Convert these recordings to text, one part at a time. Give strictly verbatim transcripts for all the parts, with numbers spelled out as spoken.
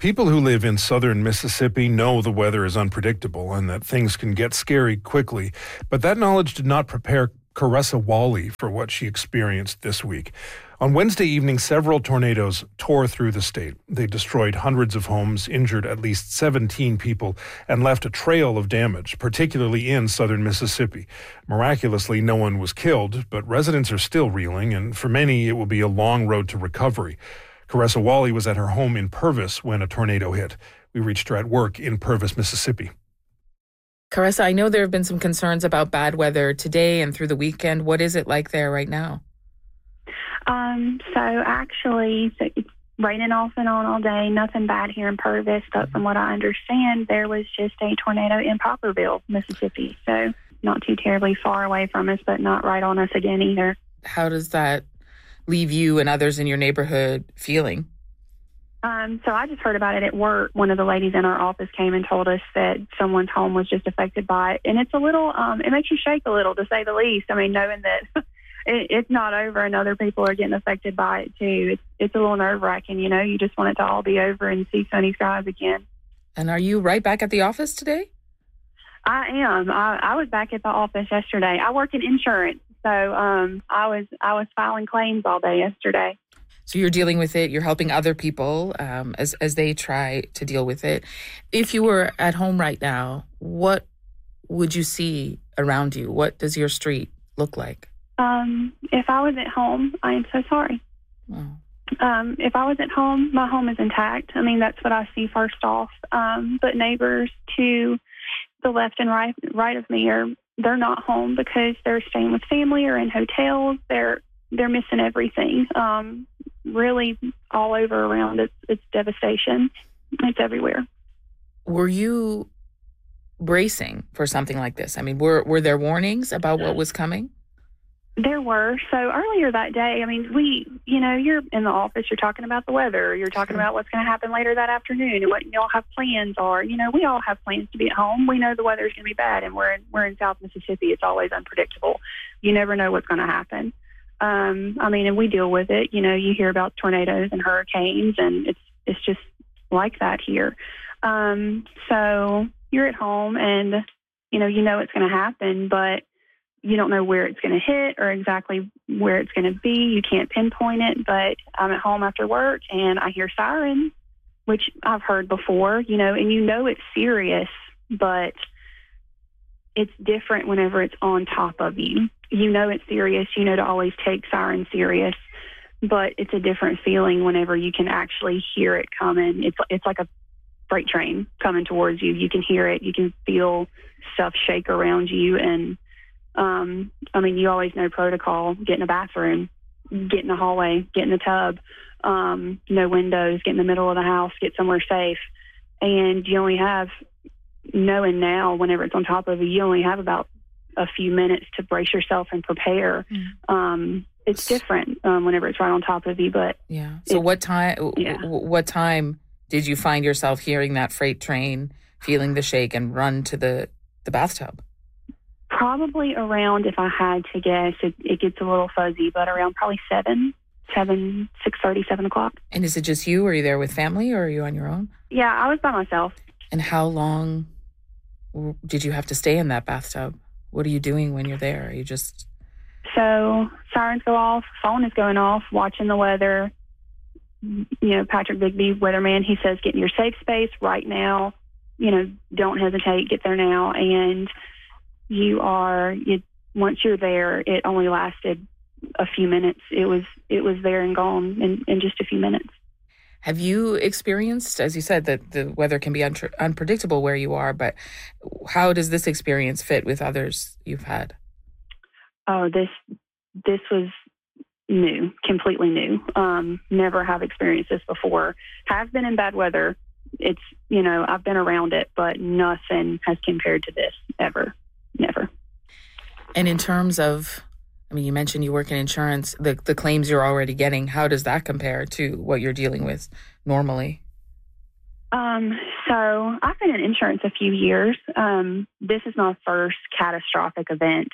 People who live in southern Mississippi know the weather is unpredictable and that things can get scary quickly. But that knowledge did not prepare Caressa Wally for what she experienced this week. On Wednesday evening, several tornadoes tore through the state. They destroyed hundreds of homes, injured at least seventeen people, and left a trail of damage, particularly in southern Mississippi. Miraculously, no one was killed, but residents are still reeling, and for many, it will be a long road to recovery. Caressa Wally was at her home in Purvis when a tornado hit. We reached her at work in Purvis, Mississippi. Caressa, I know there have been some concerns about bad weather today and through the weekend. What is it like there right now? Um, so actually, so it's raining off and on all day. Nothing bad here in Purvis, but from what I understand, there was just a tornado in Poplarville, Mississippi. So not too terribly far away from us, but not right on us again either. How does that leave you and others in your neighborhood feeling? Um, so I just heard about it at work. One of the ladies in our office came and told us that someone's home was just affected by it. And it's a little, um, it makes you shake a little, to say the least. I mean, knowing that it, it's not over and other people are getting affected by it too. It's, it's a little nerve-wracking, you know. You just want it to all be over and see sunny skies again. And are you right back at the office today? I am. I, I was back at the office yesterday. I work in insurance, so um, I was I was filing claims all day yesterday. So you're dealing with it. You're helping other people um, as as they try to deal with it. If you were at home right now, what would you see around you? What does your street look like? Um, if I was at home, I am so sorry. Oh. Um, if I was at home, my home is intact. I mean, that's what I see first off. Um, but neighbors to the left and right right of me are they're not home because they're staying with family or in hotels. They're they're missing everything. Um, really all over around. It's, it's devastation. It's everywhere. Were you bracing for something like this? I mean, were were there warnings about what was coming? There were. So earlier that day, I mean, we, you know, you're in the office, you're talking about the weather, you're talking about what's going to happen later that afternoon and what y'all have plans are. You know, we all have plans to be at home. We know the weather's going to be bad, and we're in, we're in South Mississippi. It's always unpredictable. You never know what's going to happen. Um, I mean, and we deal with it. You know, you hear about tornadoes and hurricanes, and it's it's just like that here. Um, so you're at home, and you know, you know it's going to happen, but you don't know where it's going to hit or exactly where it's going to be. You can't pinpoint it. But I'm at home after work, and I hear sirens, which I've heard before. You know, and you know it's serious, but it's different whenever it's on top of you. You know it's serious. You know to always take sirens serious, but it's a different feeling whenever you can actually hear it coming. It's it's like a freight train coming towards you. You can hear it. You can feel stuff shake around you. And, um, I mean, you always know protocol. Get in a bathroom, get in the hallway, get in the tub, um, no windows, get in the middle of the house, get somewhere safe. And you only have, knowing now, whenever it's on top of you, you only have about a few minutes to brace yourself and prepare. Mm. Um, it's different um, whenever it's right on top of you, but yeah. So what time? Yeah. What time did you find yourself hearing that freight train, feeling the shake, and run to the, the bathtub? Probably around, if I had to guess, it, it gets a little fuzzy, but around probably seven, seven, six thirty, seven o'clock. And is it just you? Are you there with family, or are you on your own? Yeah, I was by myself. And how long did you have to stay in that bathtub? What are you doing when you're there? Are you just... So sirens go off, phone is going off, watching the weather. You know, Patrick Bigby, weatherman, he says, get in your safe space right now. You know, don't hesitate, get there now. And you are, you, once you're there, it only lasted a few minutes. It was it was there and gone in, in just a few minutes. Have you experienced, as you said, that the weather can be un- unpredictable where you are, but how does this experience fit with others you've had? Oh, this this was new, completely new. Um, never have experienced this before. Have been in bad weather. It's, you know, I've been around it, but nothing has compared to this ever, never. And in terms of, I mean, you mentioned you work in insurance, the, the claims you're already getting, how does that compare to what you're dealing with normally? Um, so I've been in insurance a few years. Um, this is my first catastrophic event,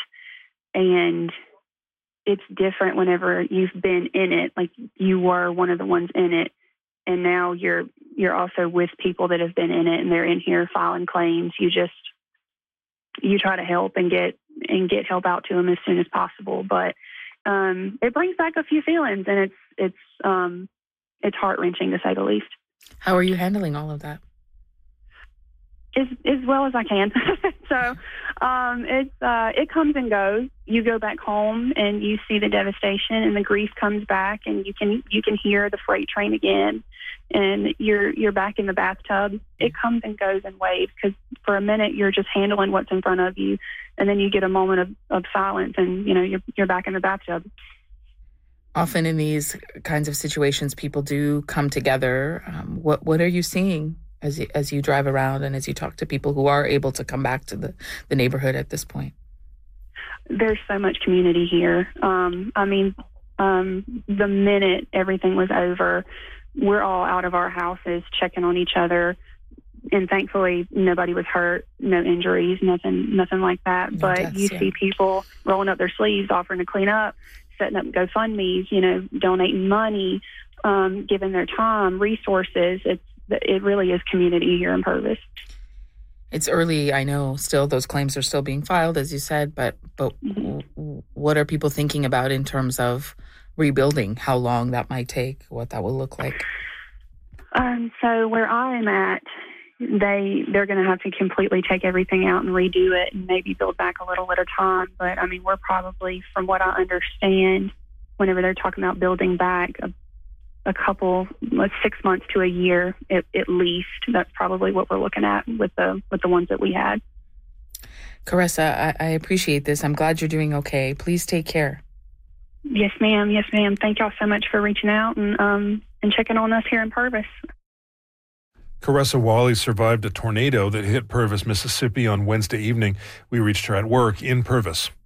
and it's different whenever you've been in it, like you were one of the ones in it, and now you're you're also with people that have been in it and they're in here filing claims. You just, you try to help and get, and get help out to them as soon as possible. But, um, it brings back a few feelings, and it's, it's, um, it's heart wrenching to say the least. How are you handling all of that? As, as well as I can. So um, it's uh, it comes and goes. You go back home and you see the devastation, and the grief comes back, and you can you can hear the freight train again, and you're you're back in the bathtub. It comes and goes in waves, because for a minute you're just handling what's in front of you, and then you get a moment of, of silence, and you know you're you're back in the bathtub. Often in these kinds of situations, people do come together. Um, what what are you seeing as you, as you drive around and as you talk to people who are able to come back to the, the neighborhood at this point? There's so much community here. Um, I mean, um, the minute everything was over, we're all out of our houses checking on each other. And thankfully, nobody was hurt, no injuries, nothing nothing like that. No but deaths, you yeah. see people rolling up their sleeves, offering to clean up, setting up GoFundMes, you know, donating money, um, giving their time, resources. It's It really is community here in Purvis. It's early, I know. Still, those claims are still being filed, as you said. But but Mm-hmm. w- what are people thinking about in terms of rebuilding? How long that might take? What that will look like? Um, so where I'm at, they they're going to have to completely take everything out and redo it, and maybe build back a little at a time. But I mean, we're probably, from what I understand, whenever they're talking about building back, a, a couple, like six months to a year at, at least. That's probably what we're looking at with the with the ones that we had. Caressa, I, I appreciate this. I'm glad you're doing okay. Please take care. Yes, ma'am. Yes, ma'am. Thank y'all so much for reaching out and um and checking on us here in Purvis. Caressa Wally survived a tornado that hit Purvis, Mississippi on Wednesday evening. We reached her at work in Purvis.